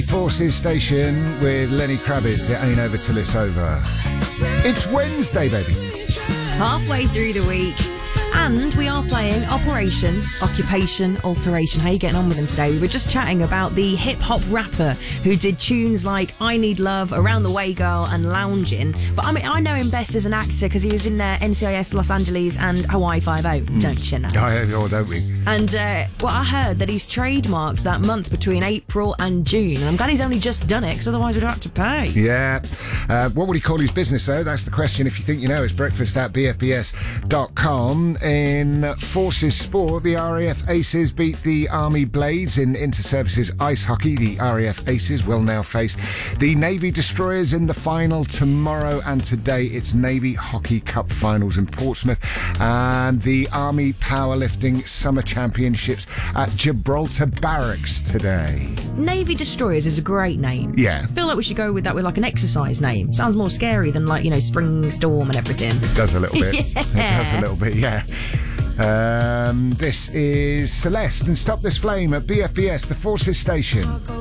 Forces Station with Lenny Kravitz. It ain't over till it's over. It's Wednesday, baby. Halfway through the week. And we are playing Occupation Alteration. How are you getting on with him today? We were just chatting about the hip-hop rapper who did tunes like I Need Love, Around the Way Girl and Loungin'. But I mean, I know him best as an actor because he was in NCIS Los Angeles and Hawaii Five-0, don't you know? Oh, don't we? And well, I heard that he's trademarked that month between April and June. And I'm glad he's only just done it because otherwise we'd have to pay. Yeah. What would he call his business, though? That's the question. If you think you know, it's breakfast@bfbs.com. In Forces Sport, the RAF Aces beat the Army Blades in Inter-Services Ice Hockey. The RAF Aces will now face the Navy Destroyers in the final tomorrow, and today it's Navy Hockey Cup finals in Portsmouth and the Army Powerlifting Summer Championships at Gibraltar Barracks today. Navy Destroyers is a great name. Yeah. I feel like we should go with that with like an exercise name. Sounds more scary than like, Spring Storm and everything. It does a little bit. Yeah. It does a little bit, yeah. This is Celeste and Stop This Flame at BFBS, the Forces Station.